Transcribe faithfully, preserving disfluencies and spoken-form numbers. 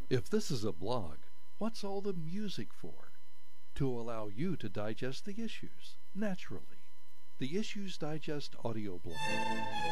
If this is a blog, what's all the music for? To allow you to digest the issues, naturally. The Issues Digest audio blog.